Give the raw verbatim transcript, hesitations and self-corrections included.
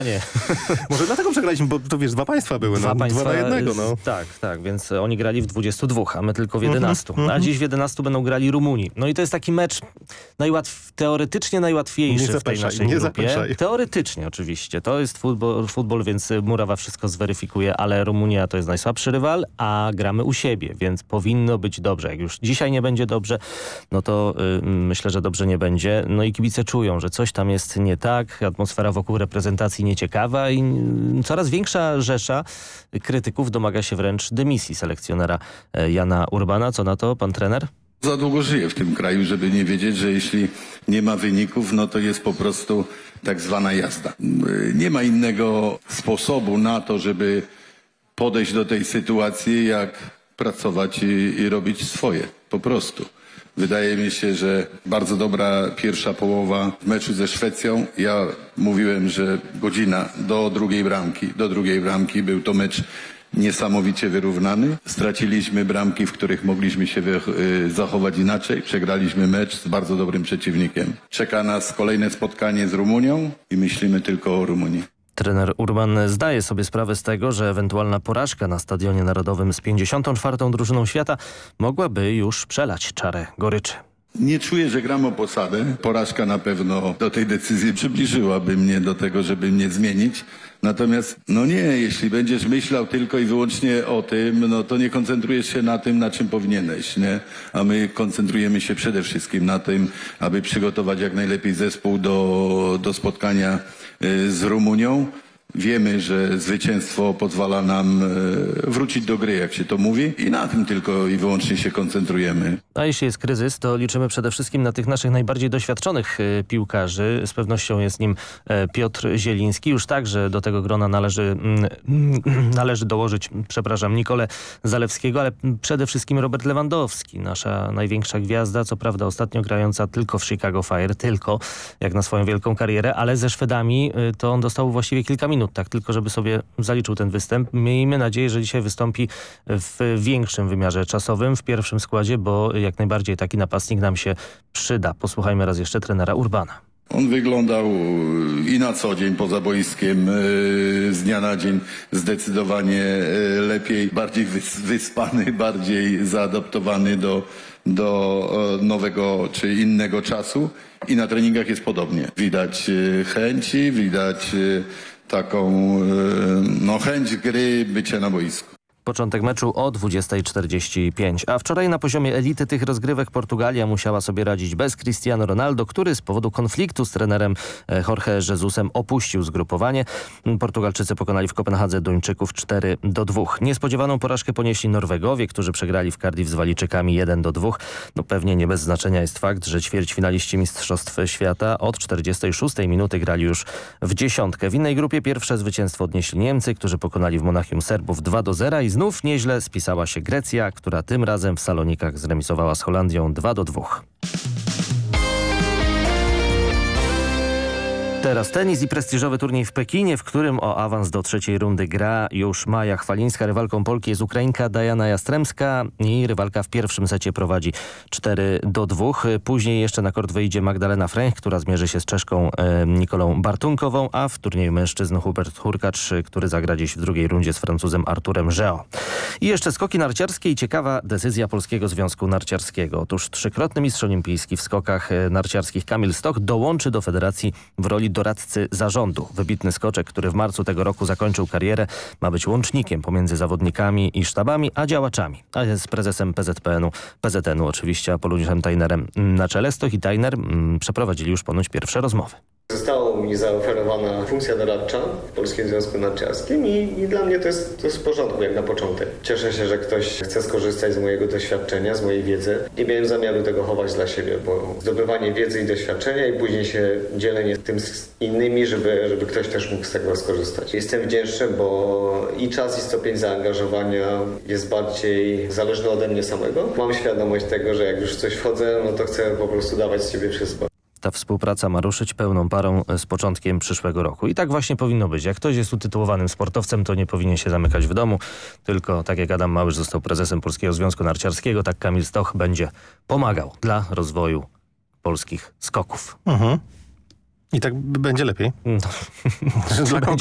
Nie. Może dlatego przegraliśmy, bo to wiesz, dwa państwa były, Dwa no, państwa, dwa na jednego. No. Tak, tak, więc oni grali w dwudziestu dwóch, a my tylko w Mhm, jedenastu. mhm. A dziś w jedenastu będą grali Rumuni. No i to jest taki mecz najłatw... teoretycznie najłatwiejszy Nie w tej zapeszaj, naszej nie grupie. zapeszaj. Teoretycznie oczywiście. To jest futbol, futbol, więc Murawa wszystko zweryfikuje, ale Rumunia to jest najsłabszy rywal, a gramy u siebie, więc powinno być dobrze. Jak już dzisiaj nie będzie dobrze, no to y, myślę, że dobrze nie będzie. No i kibice czują, że coś tam jest nie tak, atmosfera wokół reprezentacji nieciekawa i y, coraz większa rzesza krytyków domaga się wręcz dymisji selekcjonera y, Jana Urbana. Co na to pan trener? Za długo żyję w tym kraju, żeby nie wiedzieć, że jeśli nie ma wyników, no to jest po prostu tak zwana jazda. Nie ma innego sposobu na to, żeby podejść do tej sytuacji, jak pracować i, i robić swoje. Po prostu. Wydaje mi się, że bardzo dobra pierwsza połowa w meczu ze Szwecją. Ja mówiłem, że godzina do drugiej bramki, do drugiej bramki był to mecz niesamowicie wyrównany. Straciliśmy bramki, w których mogliśmy się zachować inaczej. Przegraliśmy mecz z bardzo dobrym przeciwnikiem. Czeka nas kolejne spotkanie z Rumunią i myślimy tylko o Rumunii. Trener Urban zdaje sobie sprawę z tego, że ewentualna porażka na Stadionie Narodowym z pięćdziesiątą czwartą drużyną świata mogłaby już przelać czarę goryczy. Nie czuję, że gram o posadę. Porażka na pewno do tej decyzji przybliżyłaby mnie do tego, żeby mnie zmienić. Natomiast, no nie, jeśli będziesz myślał tylko i wyłącznie o tym, no to nie koncentrujesz się na tym, na czym powinieneś, nie? A my koncentrujemy się przede wszystkim na tym, aby przygotować jak najlepiej zespół do, do spotkania y, z Rumunią. Wiemy, że zwycięstwo pozwala nam wrócić do gry, jak się to mówi, i na tym tylko i wyłącznie się koncentrujemy. A jeśli jest kryzys, to liczymy przede wszystkim na tych naszych najbardziej doświadczonych y, piłkarzy. Z pewnością jest nim y, Piotr Zieliński. Już także do tego grona należy, y, należy dołożyć, przepraszam, Nikolę Zalewskiego, ale przede wszystkim Robert Lewandowski, nasza największa gwiazda, co prawda ostatnio grająca tylko w Chicago Fire, tylko jak na swoją wielką karierę, ale ze Szwedami y, to on dostał właściwie kilka minut. Tak, tylko żeby sobie zaliczył ten występ. Miejmy nadzieję, że dzisiaj wystąpi w większym wymiarze czasowym, w pierwszym składzie, bo jak najbardziej taki napastnik nam się przyda. Posłuchajmy raz jeszcze trenera Urbana. On wyglądał i na co dzień poza boiskiem z dnia na dzień zdecydowanie lepiej, bardziej wyspany, bardziej zaadaptowany do, do nowego czy innego czasu i na treningach jest podobnie. Widać chęci, widać taką no, chęć gry, bycia na boisku. Początek meczu o dwudziestej czterdzieści pięć, a wczoraj na poziomie elity tych rozgrywek Portugalia musiała sobie radzić bez Cristiano Ronaldo, który z powodu konfliktu z trenerem Jorge Jesusem opuścił zgrupowanie. Portugalczycy pokonali w Kopenhadze Duńczyków cztery do dwóch. Niespodziewaną porażkę ponieśli Norwegowie, którzy przegrali w Cardiff z Walijczykami jeden do dwóch. No pewnie nie bez znaczenia jest fakt, że ćwierćfinaliści Mistrzostw Świata od czterdziestej szóstej minuty grali już w dziesiątkę. W innej grupie pierwsze zwycięstwo odnieśli Niemcy, którzy pokonali w Monachium Serbów dwa do zera i znów nieźle spisała się Grecja, która tym razem w Salonikach zremisowała z Holandią dwa do dwóch. Teraz tenis i prestiżowy turniej w Pekinie, w którym o awans do trzeciej rundy gra już Maja Chwalińska. Rywalką Polki jest Ukrainka Diana Jastrzębska i rywalka w pierwszym secie prowadzi cztery do dwóch. Później jeszcze na kort wyjdzie Magdalena Fręch, która zmierzy się z Czeszką e, Nikolą Bartunkową, a w turnieju mężczyzn Hubert Hurkacz, który zagra dziś w drugiej rundzie z Francuzem Arturem Żeo. I jeszcze skoki narciarskie i ciekawa decyzja Polskiego Związku Narciarskiego. Otóż trzykrotny mistrz olimpijski w skokach narciarskich Kamil Stoch dołączy do federacji w roli doradcy zarządu. Wybitny skoczek, który w marcu tego roku zakończył karierę, ma być łącznikiem pomiędzy zawodnikami i sztabami, a działaczami. A jest prezesem P Z P N-u, P Z N-u oczywiście, Apoloniuszem Tajnerem na czele. Stoch i Tajner mm, przeprowadzili już ponoć pierwsze rozmowy. Została mi zaoferowana funkcja doradcza w Polskim Związku Narciarskim i, i dla mnie to jest, to jest w porządku jak na początek. Cieszę się, że ktoś chce skorzystać z mojego doświadczenia, z mojej wiedzy. Nie miałem zamiaru tego chować dla siebie, bo zdobywanie wiedzy i doświadczenia i później się dzielenie tym z innymi, żeby, żeby ktoś też mógł z tego skorzystać. Jestem wdzięczny, bo i czas i stopień zaangażowania jest bardziej zależny ode mnie samego. Mam świadomość tego, że jak już w coś wchodzę, no to chcę po prostu dawać z siebie wszystko. Ta współpraca ma ruszyć pełną parą z początkiem przyszłego roku. I tak właśnie powinno być. Jak ktoś jest utytułowanym sportowcem, to nie powinien się zamykać w domu, tylko tak jak Adam Małysz został prezesem Polskiego Związku Narciarskiego, tak Kamil Stoch będzie pomagał dla rozwoju polskich skoków. Mhm. I tak b- będzie lepiej. No. Dla kogo?